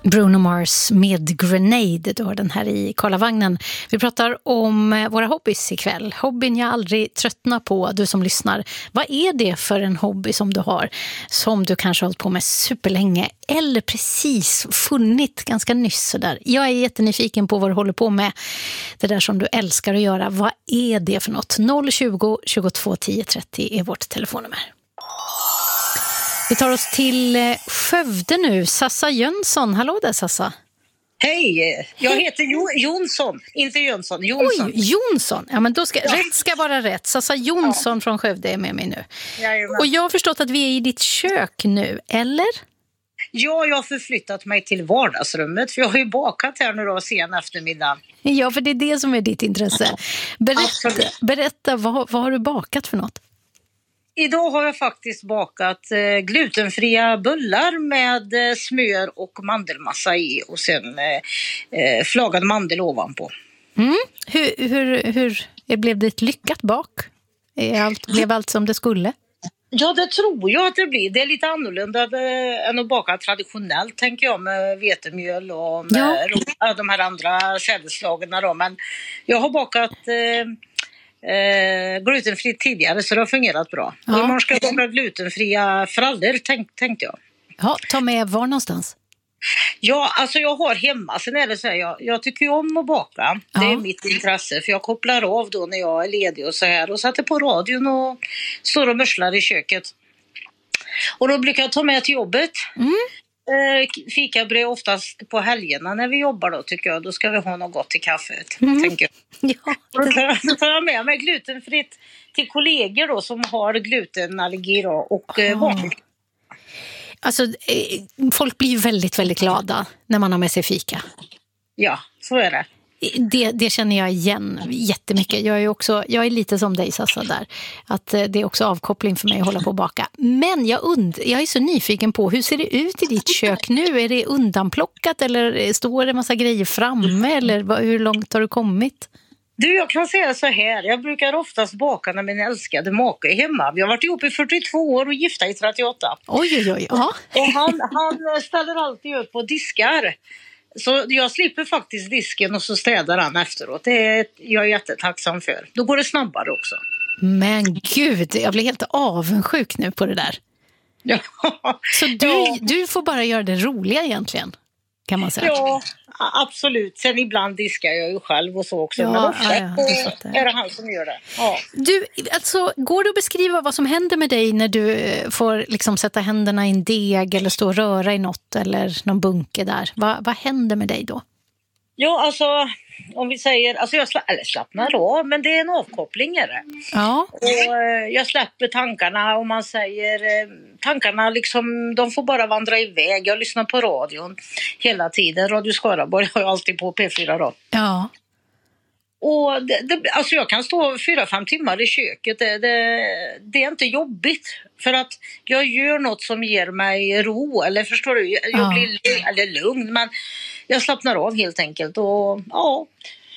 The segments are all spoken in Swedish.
Bruno Mars med Grenade, då den här i Karlavagnen. Vi pratar om våra hobbys ikväll. Hobbyn jag aldrig tröttnar på, du som lyssnar. Vad är det för en hobby som du har, som du kanske har hållit på med superlänge eller precis funnit ganska nyss sådär? Jag är jättenyfiken på vad du håller på med. Det där som du älskar att göra, vad är det för något? 020 22 10 30 är vårt telefonnummer. Vi tar oss till Skövde nu. Sassa Jönsson. Hallå där, Sassa. Hej, jag heter Jonsson. Inte Jönsson, Jonsson. Oj, Jonsson. Ja, men då ska, rätt ska vara rätt. Sassa Jonsson från Skövde är med mig nu. Jajamän. Och jag har förstått att vi är i ditt kök nu, eller? Ja, jag har förflyttat mig till vardagsrummet. För jag har ju bakat här nu då sen eftermiddag. Ja, för det är det som är ditt intresse. Berätta vad har du bakat för något? Idag har jag faktiskt bakat glutenfria bullar med smör och mandelmassa i och sen flagad mandel ovanpå. Mm. Hur blev det ett lyckat bak? Blev allt som det skulle? Ja, det tror jag att det blir. Det är lite annorlunda än att baka traditionellt, tänker jag, med vetemjöl och med de här andra sädesslagen då. Men jag har bakat glutenfritt tidigare, så det har fungerat bra. Ja. Och imorgon ska jag baka glutenfria frallor, tänkte jag. Ja, ta med var någonstans? Ja, alltså jag har hemma. Sen är det så här, jag tycker ju om att baka. Ja. Det är mitt intresse, för jag kopplar av då när jag är ledig och så här. Och sätter på radion och står och mörslar i köket. Och då brukar jag ta med till jobbet. Fikabröd oftast på helgerna när vi jobbar då, tycker jag. Då ska vi ha något gott till kaffet, tänker jag. Ja. Då tar jag med mig glutenfritt till kollegor då som har glutenallergi då, och barn. Alltså, folk blir ju väldigt, väldigt glada när man har med sig fika. Ja, så är det. Det känner jag igen jättemycket. Jag är lite som dig, Sassa, där. Att det är också avkoppling för mig att hålla på och baka. Men jag är så nyfiken på, hur ser det ut i ditt kök nu? Är det undanplockat eller står det en massa grejer framme? Eller hur långt har du kommit? Du, jag kan säga så här. Jag brukar oftast baka när min älskade make är hemma. Vi har varit ihop i 42 år och gifta i 38. Oj. Ja. Och han ställer alltid upp på diskar. Så jag slipper faktiskt disken och så städar han efteråt. Det är jag jättetacksam för. Då går det snabbare också. Men gud, jag blir helt avundsjuk nu på det där. Ja. Så du får bara göra det roliga egentligen, kan man säga. Ja, absolut. Sen ibland diskar jag ju själv och så också. Ja, men ofta är det han som gör det. Ja. Du, alltså, går det att beskriva vad som händer med dig när du får liksom sätta händerna i en deg eller stå och röra i något eller någon bunke där? Vad händer med dig då? Ja, alltså om vi säger, alltså jag slappnar av, men det är en avkoppling är det. Ja. Och jag släpper tankarna, om man säger, tankarna liksom, de får bara vandra iväg. Jag lyssnar på radion hela tiden. Radio Skaraborg har jag alltid på P4 då. Ja. Och alltså jag kan stå 4-5 timmar i köket. Det är inte jobbigt. För att jag gör något som ger mig ro. Eller förstår du? Jag blir lugn. Men jag slappnar av helt enkelt. Och ja.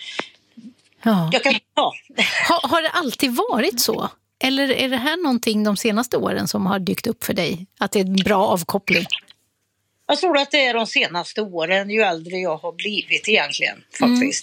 Jag kan, Har det alltid varit så? Eller är det här någonting de senaste åren som har dykt upp för dig? Att det är en bra avkoppling? Jag tror att det är de senaste åren, ju äldre jag har blivit egentligen faktiskt.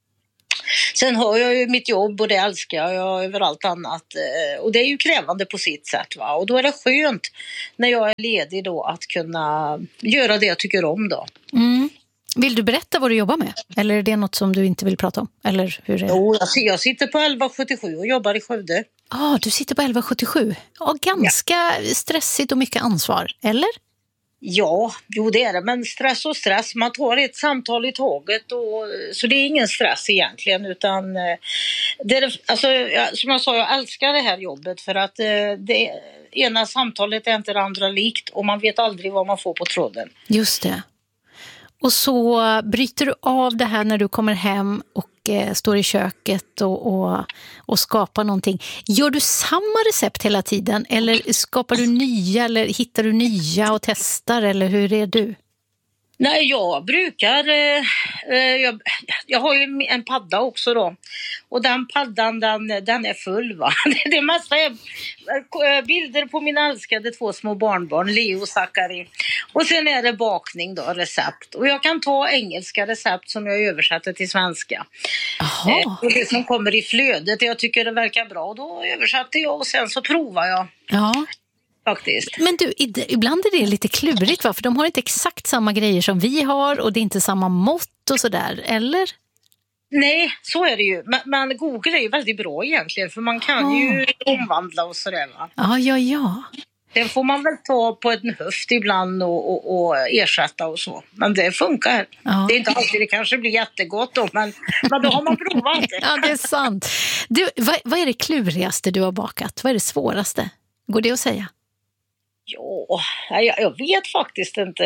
Sen har jag ju mitt jobb och det älskar jag över allt annat. Och det är ju krävande på sitt sätt, va. Och då är det skönt när jag är ledig då att kunna göra det jag tycker om då. Mm. Vill du berätta vad du jobbar med? Eller är det något som du inte vill prata om? Eller hur är det? Jo, jag sitter på 1177 och jobbar i Skövde. Du sitter på 1177. Ja, ganska stressigt och mycket ansvar, eller? Ja, jo det är det. Men stress och stress. Man tar ett samtal i taget. Så det är ingen stress egentligen. Utan det är, alltså, som jag sa, jag älskar det här jobbet. För att det ena samtalet är inte det andra likt. Och man vet aldrig vad man får på tråden. Just det. Och så bryter du av det här när du kommer hem och står i köket och skapar någonting. Gör du samma recept hela tiden? Eller skapar du nya eller hittar du nya och testar? Eller hur är du? Nej, jag brukar... jag har ju en padda också då. Och den paddan, den är full va. Det mesta är bilder på mina älskade 2 små barnbarn, Leo och Zachary. Och sen är det bakning då, recept. Och jag kan ta engelska recept som jag översätter till svenska. Och det som kommer i flödet, jag tycker det verkar bra. Då översätter jag och sen så provar jag. Ja. Faktiskt. Men du, ibland är det lite klurigt va? För de har inte exakt samma grejer som vi har och det är inte samma mått och sådär, eller? Nej, så är det ju. Men Google är ju väldigt bra egentligen för man kan ju omvandla och sådär va. Ja. Den får man väl ta på en höft ibland och ersätta och så. Men det funkar. Ja. Det är inte alltid det kanske blir jättegott då, men då har man provat det. Ja, det är sant. Du, vad är det klurigaste du har bakat? Vad är det svåraste? Går det att säga? Ja, jag vet faktiskt inte.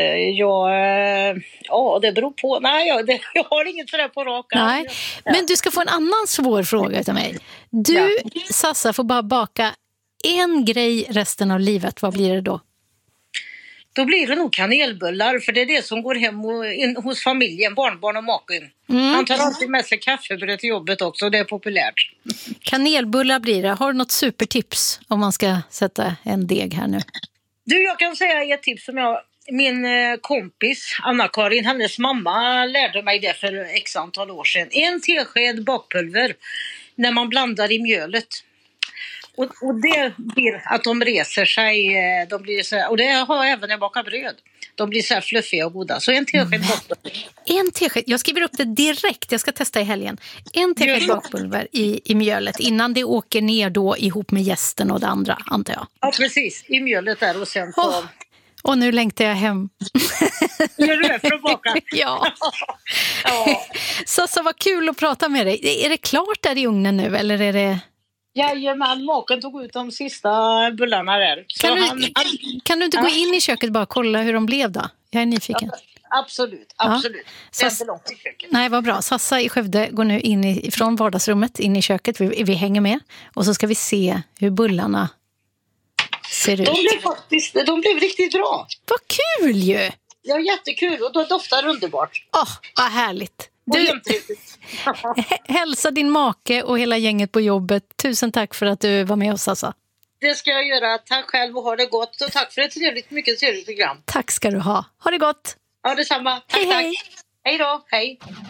Det beror på. Nej, jag har inget för det på raka. Nej, men du ska få en annan svår fråga till mig. Du, Sassa, får bara baka en grej resten av livet. Vad blir det då? Då blir det nog kanelbullar, för det är det som går hem hos familjen, barnbarn och maken. Han tar alltid med sig kaffebröd till jobbet också, det är populärt. Kanelbullar blir det. Har du något supertips om man ska sätta en deg här nu? Du, jag kan säga ett tips som min kompis Anna-Karin, hennes mamma lärde mig det för x antal år sedan. 1 tesked bakpulver när man blandar i mjölet. Och det blir att de reser sig, de blir så här, och det har jag även när jag bakar bröd. De blir så här fluffiga och goda. Så 1 tesked bakpulver. 1 tesked, jag skriver upp det direkt, jag ska testa i helgen. 1 tesked bakpulver i mjölet innan det åker ner då ihop med jästen och det andra, antar jag. Ja, precis. I mjölet där och sen så... Och nu längtar jag hem. Gör du det för att baka? Ja. Så vad kul att prata med dig. Är det klart där i ugnen nu eller är det... Jajamän, maken tog ut de sista bullarna där. Kan du inte gå in i köket och bara kolla hur de blev då? Jag är nyfiken. Absolut. Det är inte långt i köket. Nej, vad bra. Sassa i Skövde går nu in från vardagsrummet in i köket. Vi hänger med. Och så ska vi se hur bullarna ser ut. De blev riktigt bra. Vad kul ju! Ja, jättekul. Och då doftar underbart. Vad härligt. Du, hälsa din make och hela gänget på jobbet. Tusen tack för att du var med oss, Sassa. Det ska jag göra. Tack själv och ha det gott. Och tack för ett mycket trevligt program. Tack ska du ha. Ha det gott. Ja, detsamma. Tack. Hej då. Hej.